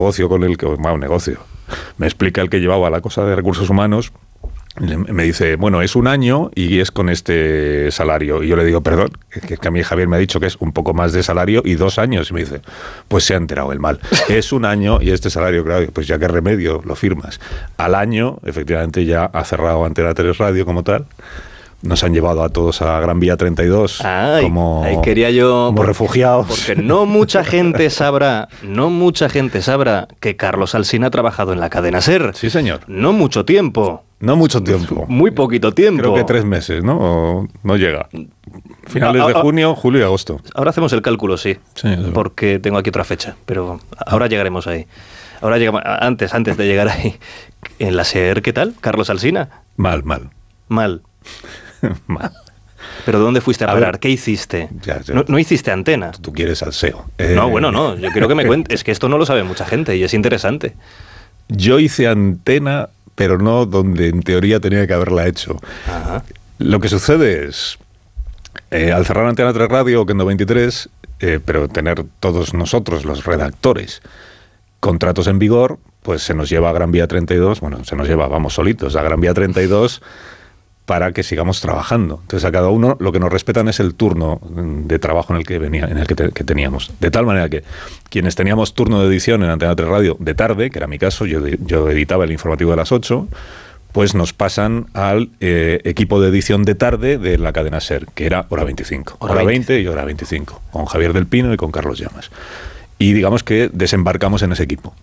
negocio con el que, bueno, negocio, me explica el que llevaba la cosa de recursos humanos. Me dice, bueno, es un año y es con este salario. Y yo le digo, perdón, que a mí Javier me ha dicho que es un poco más de salario y 2 años. Y me dice, pues se ha enterado el mal. Es un año y este salario, claro, pues ya qué remedio, lo firmas. Al año, efectivamente, ya ha cerrado Antena 3 Radio como tal. Nos han llevado a todos a Gran Vía 32 como refugiados. Porque no mucha gente sabrá que Carlos Alsina ha trabajado en la cadena SER. Sí, señor. No mucho tiempo. No mucho tiempo. Muy poquito tiempo. Creo que 3 meses, ¿no? O no llega. Finales de junio, julio y agosto. Ahora hacemos el cálculo, sí. Porque tengo aquí otra fecha, pero ahora llegaremos ahí. Ahora llegamos, antes de llegar ahí. En la SER, ¿qué tal? Carlos Alsina. Mal. Mal. ¿Pero dónde fuiste a parar? ¿Qué hiciste? Ya. No hiciste Antena. Tú quieres salseo. No. Yo quiero que me cuentes. Es que esto no lo sabe mucha gente y es interesante. Yo hice Antena, pero no donde en teoría tenía que haberla hecho. Ajá. Lo que sucede es, al cerrar Antena 3 Radio, Kendo 23, pero tener todos nosotros, los redactores, contratos en vigor, pues se nos lleva a Gran Vía 32, vamos solitos a Gran Vía 32 para que sigamos trabajando. Entonces a cada uno lo que nos respetan es el turno de trabajo en el que teníamos. De tal manera que quienes teníamos turno de edición en Antena 3 Radio de tarde, que era mi caso, yo editaba el informativo de las 8, pues nos pasan al equipo de edición de tarde de la cadena SER, que era Hora 25. Hora 20 y Hora 25, con Javier del Pino y con Carlos Llamas. Y digamos que desembarcamos en ese equipo.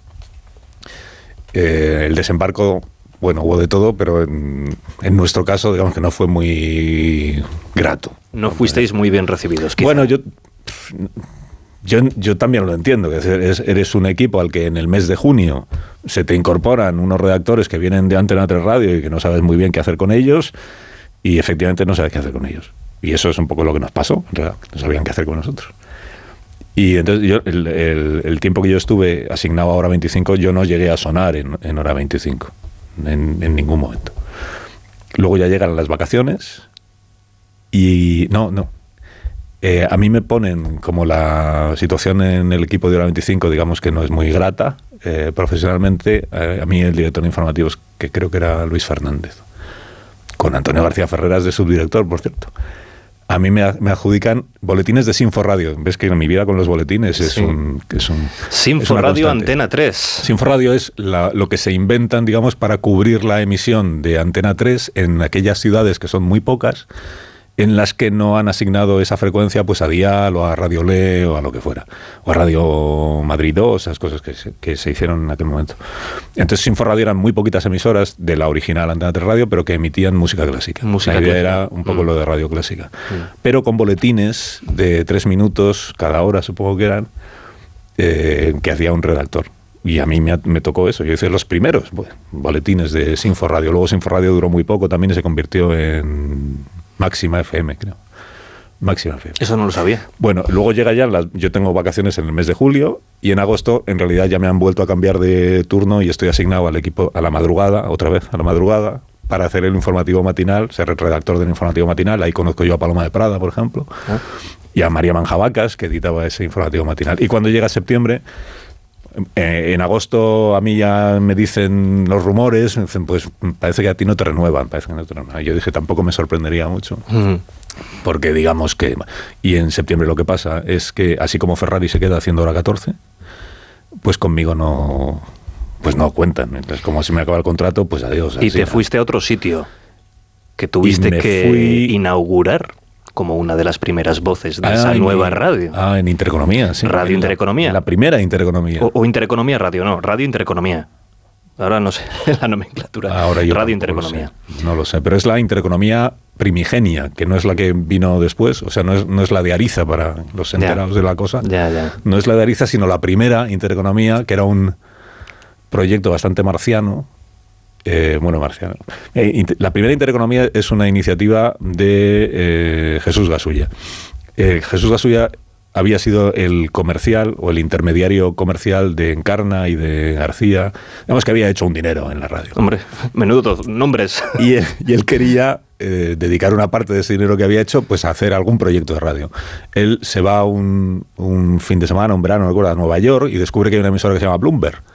El desembarco, bueno, hubo de todo, pero en nuestro caso, digamos que no fue muy grato. No fuisteis muy bien recibidos, quizá. Bueno, yo también lo entiendo. Eres un equipo al que en el mes de junio se te incorporan unos redactores que vienen de Antena 3 Radio y que no sabes muy bien qué hacer con ellos, y efectivamente no sabes qué hacer con ellos. Y eso es un poco lo que nos pasó, en realidad, no sabían qué hacer con nosotros. Y entonces yo, el tiempo que yo estuve asignado a Hora 25, yo no llegué a sonar en Hora 25, en ningún momento. Luego ya llegan las vacaciones y a mí me ponen, como la situación en el equipo de Hora 25, digamos que no es muy grata, profesionalmente, a mí el director de informativos, que creo que era Luis Fernández, con Antonio García Ferreras de subdirector, por cierto. A mí me adjudican boletines de Sinforadio. Ves que en mi vida con los boletines es un Sinforadio Antena 3. Sinforadio es lo que se inventan, digamos, para cubrir la emisión de Antena 3 en aquellas ciudades que son muy pocas, en las que no han asignado esa frecuencia pues a Dial o a Radio Le o a lo que fuera, o a Radio Madrid 2, esas cosas que se hicieron en aquel momento. Entonces Sinforadio eran muy poquitas emisoras de la original Antena 3 Radio, pero que emitían música clásica. La idea era un poco lo de radio clásica. Pero con boletines de 3 minutos cada hora, supongo que eran, que hacía un redactor. Y a mí me tocó eso. Yo hice los primeros boletines de Sinforadio. Luego Sinforadio duró muy poco, también se convirtió en Máxima FM, creo. Máxima FM. Eso no lo sabía. Bueno, luego llega ya, yo tengo vacaciones en el mes de julio y en agosto en realidad ya me han vuelto a cambiar de turno y estoy asignado al equipo a la madrugada, otra vez a la madrugada, para hacer el informativo matinal, ser redactor del informativo matinal. Ahí conozco yo a Paloma de Prada, por ejemplo, y a María Manjabacas, que editaba ese informativo matinal. Y cuando llega septiembre, en agosto a mí ya me dicen los rumores, me dicen, pues parece que a ti no te renuevan, Yo dije, tampoco me sorprendería mucho, porque digamos que... Y en septiembre lo que pasa es que, así como Ferrari se queda haciendo Hora 14, pues conmigo no cuentan. Entonces, como se me acaba el contrato, pues adiós. Y te fuiste a otro sitio que tuviste que inaugurar como una de las primeras voces de esa nueva radio. En Intereconomía, sí. Radio Intereconomía. La primera Intereconomía. O Intereconomía Radio, no, Radio Intereconomía. Ahora no sé la nomenclatura. Ahora yo Radio Intereconomía. No lo sé, pero es la Intereconomía primigenia, que no es la que vino después, o sea, no es la de Ariza, para los enterados de la cosa. Ya. No es la de Ariza, sino la primera Intereconomía, que era un proyecto bastante marciano. Marciano. La primera Intereconomía es una iniciativa de Jesús Gasulla. Jesús Gasulla había sido el comercial o el intermediario comercial de Encarna y de García. Digamos que había hecho un dinero en la radio. Hombre, menudo nombres. Y él quería dedicar una parte de ese dinero que había hecho pues a hacer algún proyecto de radio. Él se va un fin de semana, un verano, no recuerdo, a Nueva York y descubre que hay una emisora que se llama Bloomberg.